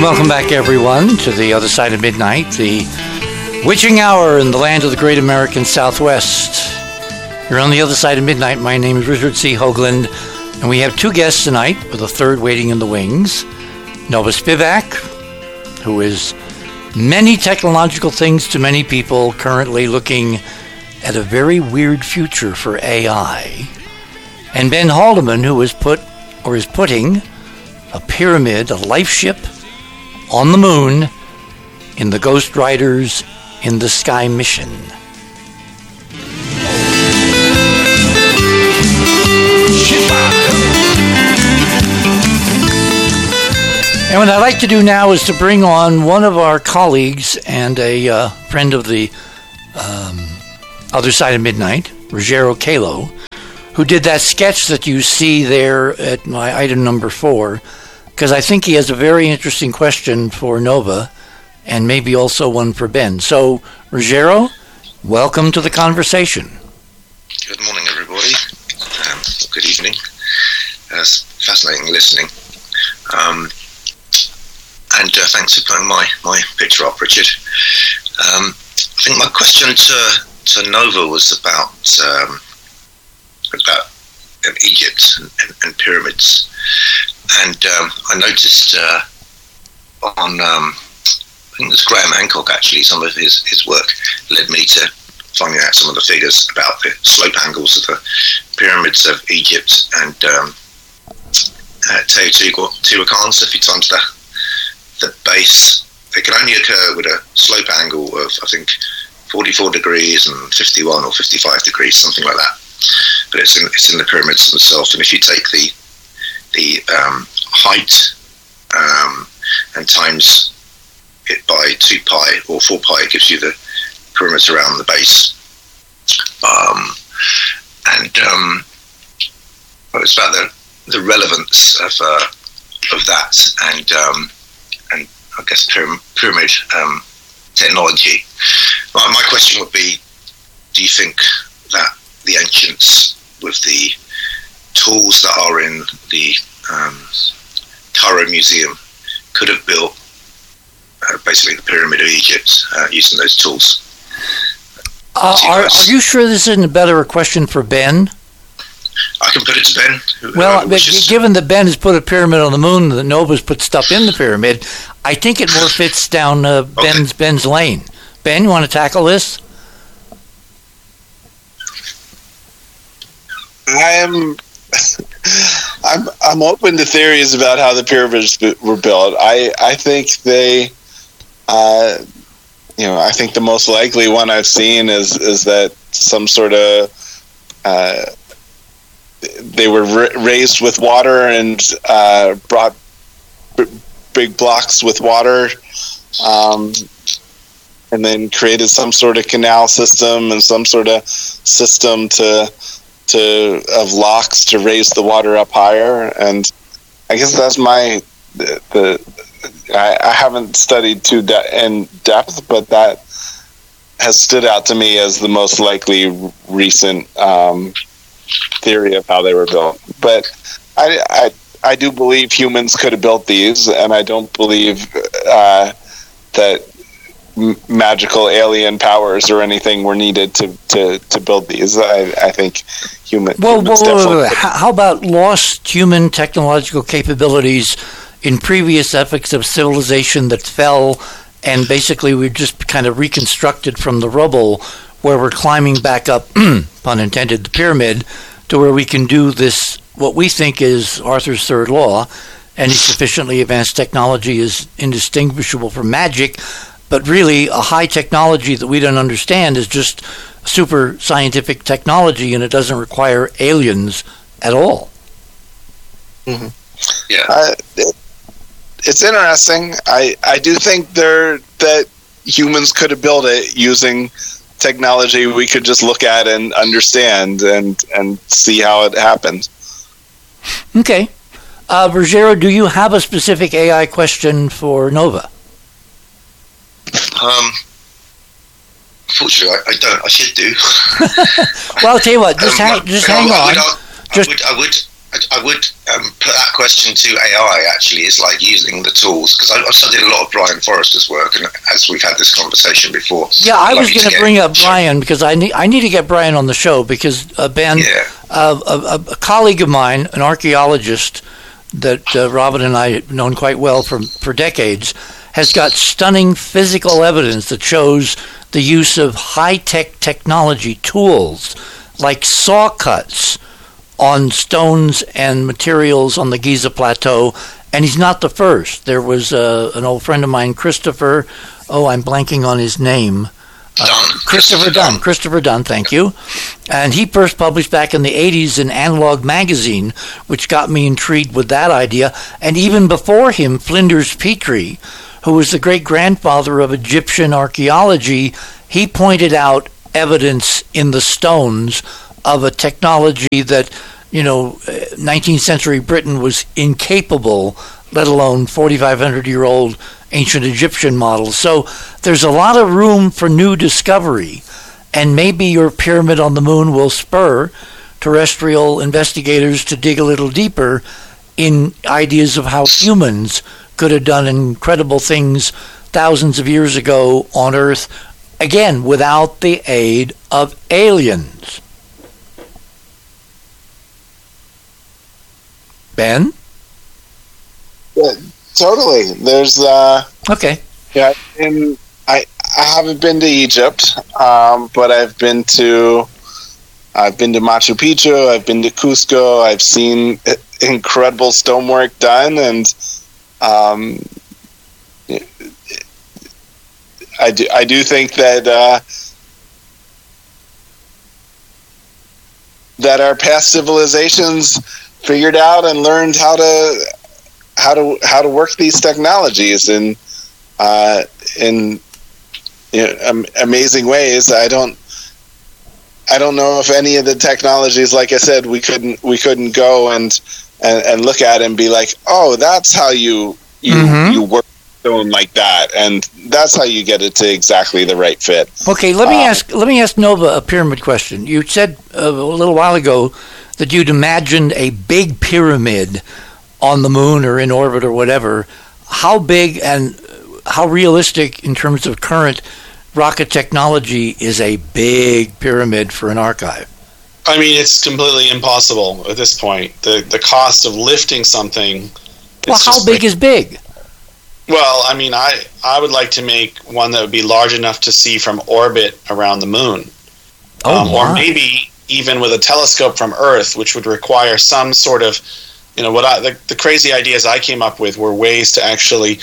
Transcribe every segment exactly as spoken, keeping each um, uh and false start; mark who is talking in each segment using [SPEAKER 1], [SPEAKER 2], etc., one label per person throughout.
[SPEAKER 1] welcome back, everyone, to the other side of midnight, the witching hour in the land of the great American Southwest. You're on the other side of midnight. My name is Richard C. Hoagland, and we have two guests tonight, with a third waiting in the wings. Nova Spivak, who is many technological things to many people, currently looking at a very weird future for A I. And Ben Haldeman, who has put, or is putting, a pyramid, a life ship, on the moon in the Ghost Riders in the Sky mission. And what I'd like to do now is to bring on one of our colleagues and a uh, friend of the um, other side of midnight, Ruggiero Calo, who did that sketch that you see there at my item number four, because I think he has a very interesting question for Nova, and maybe also one for Ben. So, Ruggiero, welcome to the conversation.
[SPEAKER 2] Good morning, everybody. Um, good evening. Uh, it's fascinating listening. Um, and uh, thanks for putting my, my picture up, Richard. Um, I think my question to, to Nova was about um, about um, Egypt and, and, and pyramids. And um, I noticed uh, on, um, I think it was Graham Hancock actually, some of his, his work led me to finding out some of the figures about the slope angles of the pyramids of Egypt and um, uh, Teotihuacan. So if you time to the, the base, they can only occur with a slope angle of, I think, forty-four degrees and fifty-one or fifty-five degrees, something like that. But it's in, it's in the pyramids themselves. And if you take the the um, height um, and times it by two pi or four pi, it gives you the pyramids around the base. Um, and um, well, it's about the, the relevance of uh, of that and um, and I guess pyramid um, technology. My, my question would be: do you think that the ancients, with the tools that are in the um, Cairo Museum, could have built uh, basically the Pyramid of Egypt uh, using those tools?
[SPEAKER 1] Uh, are, are you sure this isn't a better question for Ben?
[SPEAKER 2] I can put it to Ben. Who,
[SPEAKER 1] well,
[SPEAKER 2] uh, just...
[SPEAKER 1] given that Ben has put a pyramid on the moon, that Nova's put stuff in the pyramid, I think it more fits down uh, Ben's okay. Ben's lane. Ben, you want to tackle this?
[SPEAKER 3] I am. I'm. I'm open to theories about how the pyramids were built. I. I think they. Uh, you know. I think the most likely one I've seen is is that some sort of. Uh, they were ra- raised with water and uh, brought b- big blocks with water, um, and then created some sort of canal system and some sort of system to. to of locks to raise the water up higher. And I guess that's my the, the I, I haven't studied too de- in depth, but that has stood out to me as the most likely recent um, theory of how they were built. But I, I I do believe humans could have built these, and I don't believe uh, that magical alien powers or anything were needed to, to, to build these. I, I think human,
[SPEAKER 1] well,
[SPEAKER 3] humans
[SPEAKER 1] well,
[SPEAKER 3] definitely...
[SPEAKER 1] Well, how about lost human technological capabilities in previous epochs of civilization that fell, and basically we've just kind of reconstructed from the rubble, where we're climbing back up, pun intended, the pyramid, to where we can do this, what we think is Arthur's third law. Any sufficiently advanced technology is indistinguishable from magic. But really, a high technology that we don't understand is just super scientific technology, and it doesn't require aliens at all.
[SPEAKER 3] Mm-hmm. Yeah, uh, it, it's interesting. I, I do think there that humans could have built it using technology we could just look at and understand and, and see how it happened.
[SPEAKER 1] Okay. Uh, Ruggiero, do you have a specific A I question for Nova?
[SPEAKER 2] Um, unfortunately, I, I don't. I should do.
[SPEAKER 1] Well, I'll tell you what. Just
[SPEAKER 2] um,
[SPEAKER 1] hang, just
[SPEAKER 2] I,
[SPEAKER 1] hang
[SPEAKER 2] I,
[SPEAKER 1] on.
[SPEAKER 2] I would, I,
[SPEAKER 1] just
[SPEAKER 2] would, I would, I, I would um, put that question to A I, actually, is like using the tools, because I've studied a lot of Brian Forrester's work, and as we've had this conversation before.
[SPEAKER 1] Yeah, I was going to bring up
[SPEAKER 2] sure.
[SPEAKER 1] Brian, because I need, I need to get Brian on the show, because uh, Ben,
[SPEAKER 2] yeah.
[SPEAKER 1] uh, a, a colleague of mine, an archaeologist that uh, Robin and I have known quite well for, for decades, has got stunning physical evidence that shows the use of high-tech technology tools like saw cuts on stones and materials on the Giza Plateau, and he's not the first. There was uh, an old friend of mine, Christopher, oh, I'm blanking on his name. Uh,
[SPEAKER 2] Dunn.
[SPEAKER 1] Christopher Dunn. Christopher Dunn, thank you. And he first published back in the eighties in Analog Magazine, which got me intrigued with that idea. And even before him, Flinders Petrie, who was the great-grandfather of Egyptian archaeology, he pointed out evidence in the stones of a technology that, you know, nineteenth century Britain was incapable, let alone forty-five hundred year old ancient Egyptian models. So there's a lot of room for new discovery, and maybe your pyramid on the moon will spur terrestrial investigators to dig a little deeper in ideas of how humans could have done incredible things thousands of years ago on Earth, again, without the aid of aliens. Ben?
[SPEAKER 3] Yeah, totally. There's uh
[SPEAKER 1] Okay.
[SPEAKER 3] yeah, and I I haven't been to Egypt, um, but I've been to I've been to Machu Picchu, I've been to Cusco, I've seen incredible stonework done, and um I do I do think that uh that our past civilizations figured out and learned how to how to how to work these technologies in uh, in you know, um, amazing ways. I don't I don't know if any of the technologies, like I said, we couldn't we couldn't go and and, and look at and be like, oh, that's how you you
[SPEAKER 1] Mm-hmm.
[SPEAKER 3] you work stone like that, and that's how you get it to exactly the right fit.
[SPEAKER 1] Okay, let me
[SPEAKER 3] Uh,
[SPEAKER 1] ask let me ask Nova a pyramid question. You said uh, a little while ago that you'd imagined a big pyramid on the moon or in orbit or whatever. How big and how realistic in terms of current rocket technology is a big pyramid for an archive?
[SPEAKER 4] I mean, it's completely impossible at this point. The the cost of lifting something.
[SPEAKER 1] Well,
[SPEAKER 4] it's
[SPEAKER 1] how
[SPEAKER 4] just
[SPEAKER 1] big
[SPEAKER 4] like-
[SPEAKER 1] is big?
[SPEAKER 4] Well, I mean, I, I would like to make one that would be large enough to see from orbit around the moon.
[SPEAKER 1] Oh,
[SPEAKER 4] um, or
[SPEAKER 1] my.
[SPEAKER 4] maybe even with a telescope from Earth, which would require some sort of, you know, what I, the, the crazy ideas I came up with were ways to actually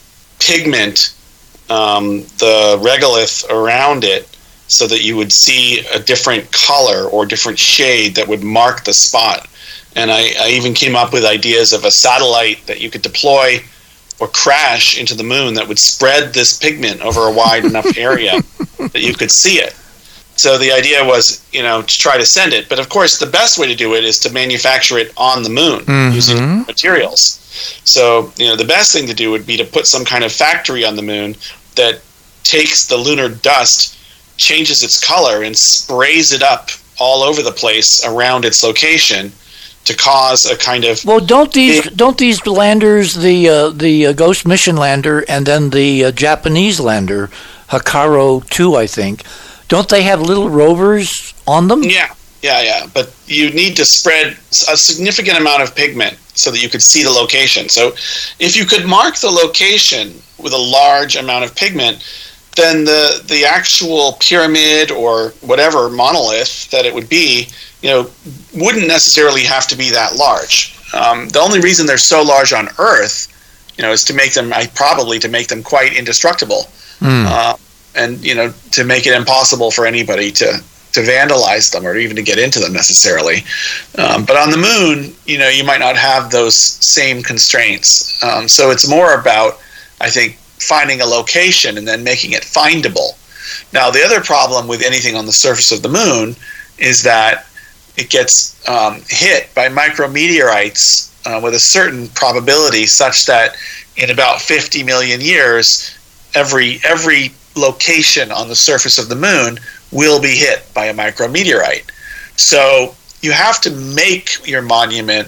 [SPEAKER 4] pigment um, the regolith around it so that you would see a different color or different shade that would mark the spot. And I, I even came up with ideas of a satellite that you could deploy or crash into the moon that would spread this pigment over a wide enough area that you could see it. So the idea was, you know, to try to send it. But of course, the best way to do it is to manufacture it on the moon
[SPEAKER 1] Mm-hmm.
[SPEAKER 4] using materials. So, you know, the best thing to do would be to put some kind of factory on the moon that takes the lunar dust, changes its color, and sprays it up all over the place around its location to cause a kind of...
[SPEAKER 1] Well, don't these don't these landers, the uh, the uh, Ghost mission lander and then the uh, Japanese lander, Hikaru two, I think, don't they have little rovers on them?
[SPEAKER 4] Yeah, yeah, yeah. But you need to spread a significant amount of pigment so that you could see the location. So if you could mark the location with a large amount of pigment, then the the actual pyramid or whatever monolith that it would be, you know, wouldn't necessarily have to be that large. Um, the only reason they're so large on Earth, you know, is to make them, I probably to make them quite indestructible,
[SPEAKER 1] Mm.
[SPEAKER 4] uh, and you know, to make it impossible for anybody to to vandalize them or even to get into them necessarily. Um, but on the moon, you know, you might not have those same constraints. Um, so it's more about, I think, finding a location and then making it findable. Now, the other problem with anything on the surface of the moon is that it gets um, hit by micrometeorites uh, with a certain probability, such that in about fifty million years, every every location on the surface of the moon will be hit by a micrometeorite. So you have to make your monument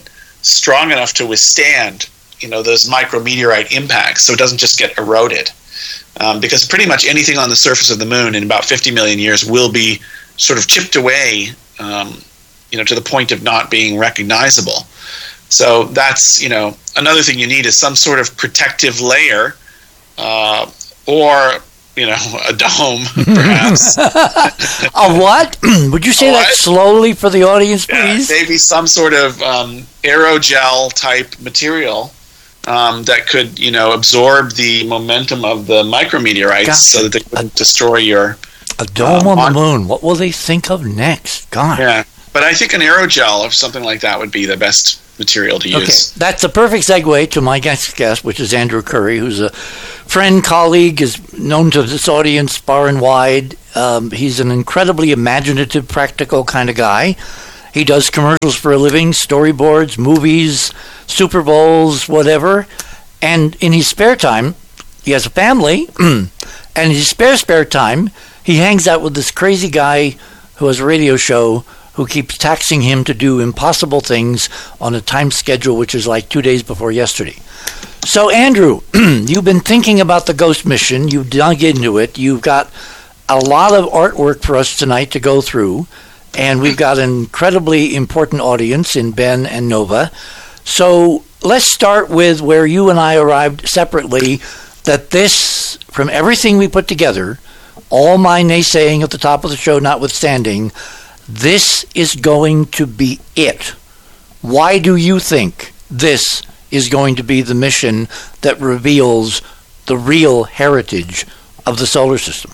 [SPEAKER 4] strong enough to withstand, you know, those micrometeorite impacts, so it doesn't just get eroded. Um, because pretty much anything on the surface of the moon in about fifty million years will be sort of chipped away, um, you know, to the point of not being recognizable. So that's, you know, another thing you need is some sort of protective layer, uh, or, you know, a dome, perhaps.
[SPEAKER 1] A what? Would you say
[SPEAKER 4] A
[SPEAKER 1] that
[SPEAKER 4] what?
[SPEAKER 1] slowly for the audience, please?
[SPEAKER 4] Yeah, maybe some sort of um, aerogel type material um, that could, you know, absorb the momentum of the micrometeorites,
[SPEAKER 1] Gotcha.
[SPEAKER 4] so that they wouldn't destroy your.
[SPEAKER 1] A dome
[SPEAKER 4] um,
[SPEAKER 1] on
[SPEAKER 4] on-
[SPEAKER 1] the moon. What will they think of next? God.
[SPEAKER 4] Yeah, but I think an aerogel or something like that would be the best material to
[SPEAKER 1] Okay,
[SPEAKER 4] use.
[SPEAKER 1] that's a perfect segue to my next guest, which is Andrew Curry, who's a friend, colleague, is known to this audience far and wide. Um, he's an incredibly imaginative, practical kind of guy. He does commercials for a living, storyboards, movies, Super Bowls, whatever. And in his spare time, he has a family, and in his spare, spare time, he hangs out with this crazy guy who has a radio show who keeps taxing him to do impossible things on a time schedule which is like two days before yesterday. So, Andrew, you've been thinking about the Ghost mission. You've dug into it. You've got a lot of artwork for us tonight to go through, and we've got an incredibly important audience in Ben and Nova. So let's start with where you and I arrived separately, that this, from everything we put together, all my naysaying at the top of the show notwithstanding, this is going to be it. Why do you think this is going to be the mission that reveals the real heritage of the solar system?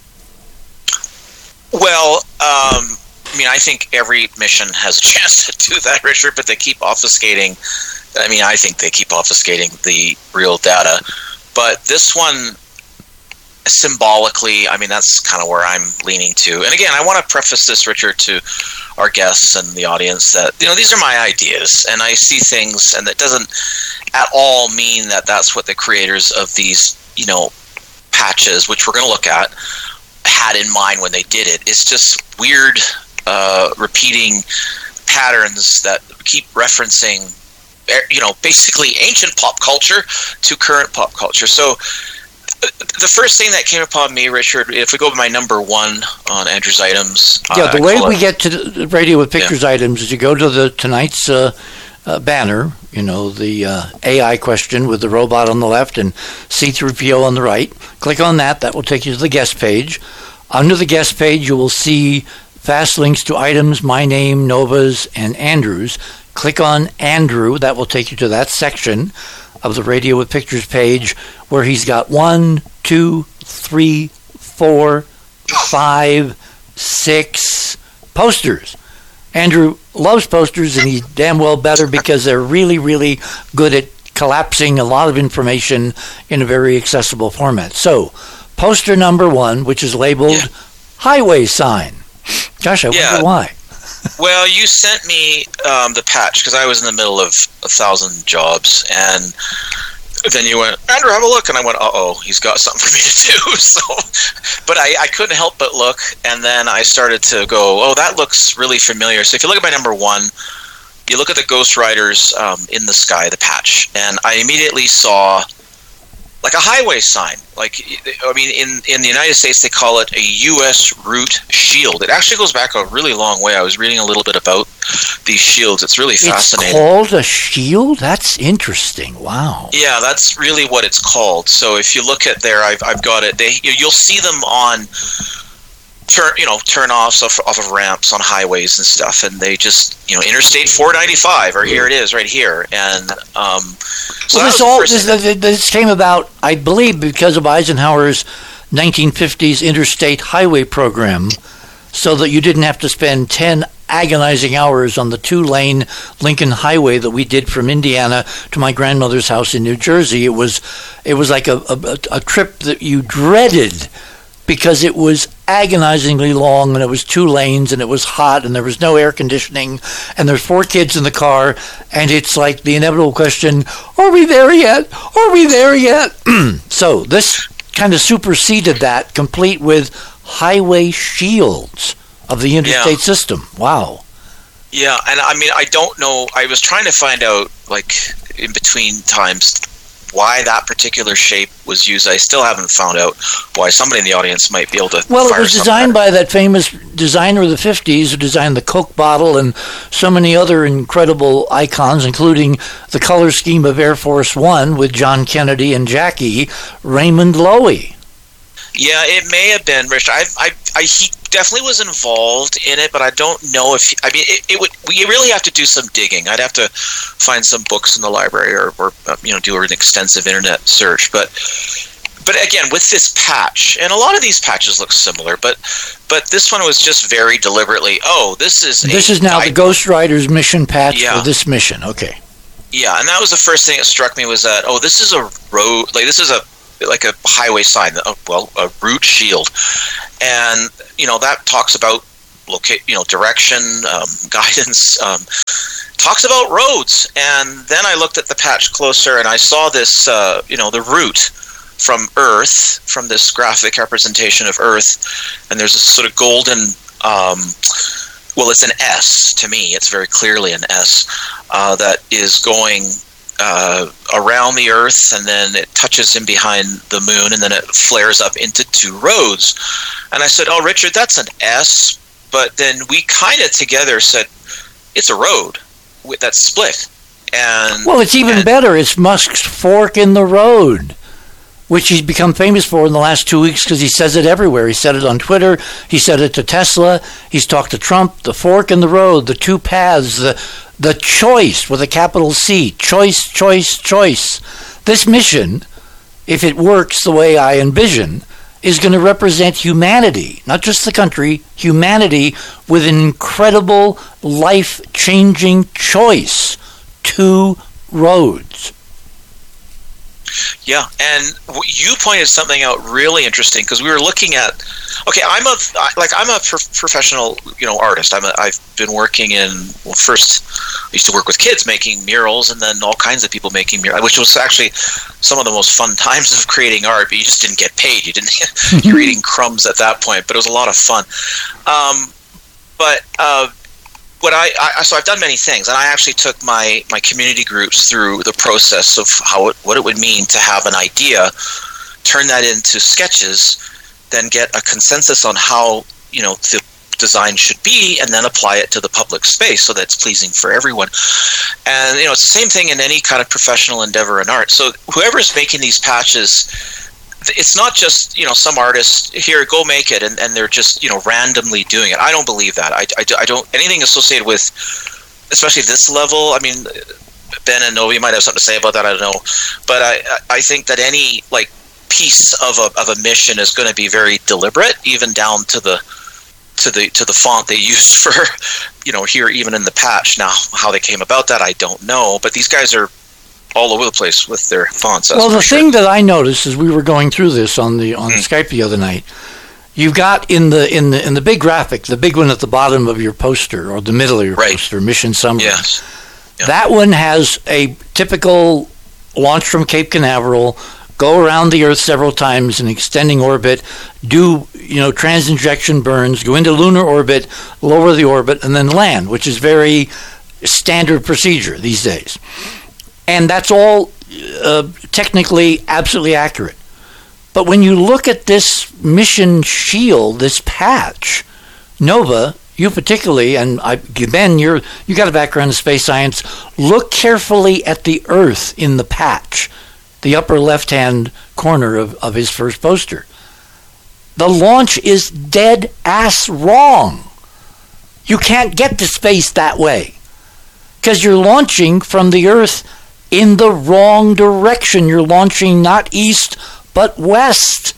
[SPEAKER 5] Well, um, I mean, I think every mission has a chance to do that, Richard, but they keep obfuscating. I mean, I think they keep obfuscating the real data. But this one, symbolically, I mean, that's kind of where I'm leaning to. And again, I want to preface this, Richard, to our guests and the audience that, you know, these are my ideas, and I see things, and that doesn't at all mean that that's what the creators of these, you know, patches, which we're going to look at, had in mind when they did it. It's just weird, uh, repeating patterns that keep referencing, you know, basically ancient pop culture to current pop culture. So the first thing that came upon me, Richard, if we go by my number one on Andrew's items.
[SPEAKER 1] Yeah,
[SPEAKER 5] uh,
[SPEAKER 1] the way we
[SPEAKER 5] it,
[SPEAKER 1] get to the Radio with Pictures yeah. items is you go to the tonight's uh, uh, banner, you know, the uh, A I question with the robot on the left and C three P O on the right. Click on that. That will take you to the guest page. Under the guest page, you will see fast links to items, my name, Nova's, and Andrew's. Click on Andrew. That will take you to that section of the Radio with Pictures page where he's got one, two, three, four, five, six posters. Andrew loves posters, and he's damn well better because they're really, really good at collapsing a lot of information in a very accessible format. So, poster number one, which is labeled yeah. highway sign. Gosh, I
[SPEAKER 5] yeah.
[SPEAKER 1] wonder why.
[SPEAKER 5] Well, you sent me um, the patch because I was in the middle of a thousand jobs, and then you went, Andrew, have a look, and I went, uh-oh, he's got something for me to do. So, but I, I couldn't help but look, and then I started to go, oh, that looks really familiar. So if you look at my number one, you look at the Ghost Riders um, in the sky, the patch, and I immediately saw like a highway sign. Like, I mean, in, in the United States, they call it a U S route shield. It actually goes back a really long way. I was reading a little bit about these shields. It's really fascinating.
[SPEAKER 1] It's called a shield? That's interesting. Wow.
[SPEAKER 5] Yeah, that's really what it's called. So if you look at there, I've, I've got it. They, you'll see them on turn, you know, turn offs off, off of ramps on highways and stuff, and they just, you know, Interstate four ninety-five, or here it is, right here, and um, so
[SPEAKER 1] well, this all this, this came about, I believe, because of Eisenhower's nineteen fifties interstate highway program, so that you didn't have to spend ten agonizing hours on the two-lane Lincoln Highway that we did from Indiana to my grandmother's house in New Jersey. It was, it was like a, a, a trip that you dreaded, because it was agonizingly long, and it was two lanes, and it was hot, and there was no air conditioning, and there's four kids in the car, and it's like the inevitable question, are we there yet? Are we there yet? So this kind of superseded that, complete with highway shields of the interstate yeah. system. Wow.
[SPEAKER 5] Yeah, and I mean, I don't know. I was trying to find out, like, in between times, why that particular shape was used. I still haven't found out why. Somebody in the audience might be able to.
[SPEAKER 1] Well, it
[SPEAKER 5] fire
[SPEAKER 1] was
[SPEAKER 5] some
[SPEAKER 1] designed
[SPEAKER 5] better.
[SPEAKER 1] by that famous designer of the fifties who designed the Coke bottle and so many other incredible icons, including the color scheme of Air Force One with John Kennedy and Jackie, Raymond Loewy.
[SPEAKER 5] Yeah, it may have been Rich. I, I, I, he definitely was involved in it, but I don't know if. He, I mean, it, it would. We really have to do some digging. I'd have to find some books in the library, or, or uh, you know, do an extensive internet search. But, but again, with this patch, and a lot of these patches look similar, but, but this one was just very deliberately. Oh, this is.
[SPEAKER 1] This
[SPEAKER 5] a,
[SPEAKER 1] is now
[SPEAKER 5] I,
[SPEAKER 1] the Ghost Rider's mission patch
[SPEAKER 5] Yeah.
[SPEAKER 1] for this mission. Okay.
[SPEAKER 5] Yeah, and that was the first thing that struck me was that, oh, this is a road. Like this is a. like a highway sign, uh, well, a route shield, and you know that talks about locate, you know, direction, um, guidance, um, talks about roads. And then I looked at the patch closer, and I saw this, uh, you know, the route from Earth, from this graphic representation of Earth, and there's a sort of golden. Um, well, it's an S to me. It's very clearly an S uh, that is going. Uh, around the Earth, and then it touches in behind the moon, and then it flares up into two roads. And I said, oh, Richard, that's an S. But then we kind of together said, it's a road with that split. And
[SPEAKER 1] Well, it's even
[SPEAKER 5] and,
[SPEAKER 1] better. It's Musk's fork in the road, which he's become famous for in the last two weeks because he says it everywhere. He said it on Twitter. He said it to Tesla. He's talked to Trump. The fork in the road, the two paths, the the choice with a capital C. Choice, choice, choice. This mission, if it works the way I envision, is going to represent humanity, not just the country, humanity with an incredible life-changing choice. Two roads.
[SPEAKER 5] Yeah, and w- you pointed something out really interesting because we were looking at. Okay, I'm a I- like I'm a pro- professional, you know, artist. I'm a, I've been working in well, first I used to work with kids making murals, and then all kinds of people making murals, which was actually some of the most fun times of creating art. But you just didn't get paid. You didn't. You're eating crumbs at that point, but it was a lot of fun. Um, but uh, What I, I so I've done many things, and I actually took my, my community groups through the process of how it, what it would mean to have an idea, turn that into sketches, then get a consensus on how, you know, the design should be, and then apply it to the public space so that it's pleasing for everyone. And you know, it's the same thing in any kind of professional endeavor in art. So whoever's making these patches, it's not just, you know, some artist here, go make it, and, and they're just, you know, randomly doing it. I don't believe that. I, I, I don't, anything associated with, especially this level, I mean, Ben and Novi might have something to say about that, I don't know. But I, I think that any, like, piece of a, of a mission is going to be very deliberate, even down to the, to the, to the font they used for, you know, here, even in the patch. Now, how they came about that, I don't know. But these guys are all over the place with their fonts.
[SPEAKER 1] Well, the
[SPEAKER 5] sure.
[SPEAKER 1] thing that I noticed as we were going through this on the on
[SPEAKER 5] Hmm.
[SPEAKER 1] Skype the other night, you've got in the in the in the big graphic, the big one at the bottom of your poster or the middle of your
[SPEAKER 5] Right.
[SPEAKER 1] poster, mission summary.
[SPEAKER 5] Yes. Yeah.
[SPEAKER 1] That one has a typical launch from Cape Canaveral, go around the Earth several times in extending orbit, do, you know, transinjection burns, go into lunar orbit, lower the orbit, and then land, which is very standard procedure these days. And that's all uh, technically absolutely accurate. But when you look at this mission shield, this patch, Nova, you particularly, and I, Ben, you're, you got a background in space science, look carefully at the Earth in the patch, the upper left-hand corner of, of his first poster. The launch is dead ass wrong. You can't get to space that way because you're launching from the Earth in the wrong direction. You're launching not east, but west.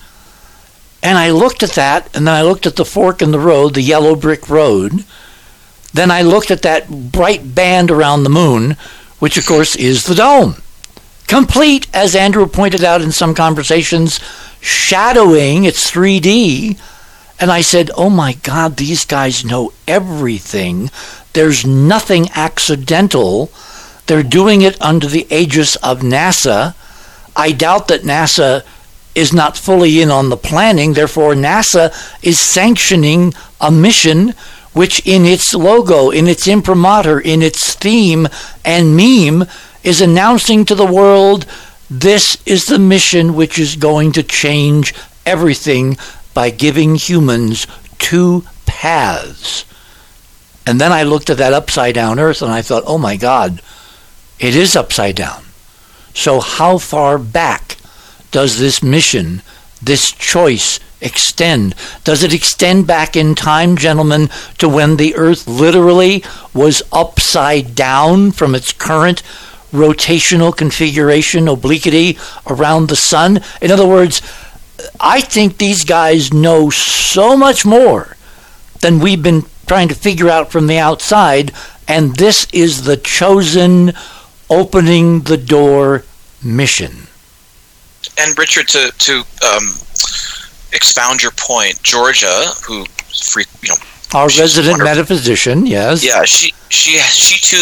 [SPEAKER 1] And I looked at that, and then I looked at the fork in the road, the yellow brick road. Then I looked at that bright band around the moon, which of course is the dome. Complete, as Andrew pointed out in some conversations, shadowing, it's three D. And I said, oh my God, these guys know everything. There's nothing accidental. They're doing it under the aegis of NASA. I doubt that NASA is not fully in on the planning. Therefore, NASA is sanctioning a mission which in its logo, in its imprimatur, in its theme and meme, is announcing to the world, this is the mission which is going to change everything by giving humans two paths. And then I looked at that upside down earth and I thought, oh my God, it is upside down. So how far back does this mission, this choice extend? Does it extend back in time, gentlemen, to when the earth literally was upside down from its current rotational configuration, obliquity around the sun? In other words, I think these guys know so much more than we've been trying to figure out from the outside, and this is the chosen opening the door mission.
[SPEAKER 5] And Richard, to to um, expound your point, Georgia, who free, you know,
[SPEAKER 1] our resident metaphysician, yes,
[SPEAKER 5] yeah, she she she too